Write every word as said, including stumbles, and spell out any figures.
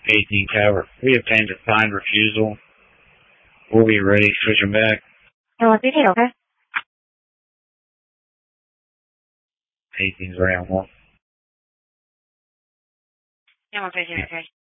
eighteen Tower. We obtained a signed refusal. We'll be ready. Switching back. Oh, I did, okay. eighteen's round one. Yeah, I'm okay.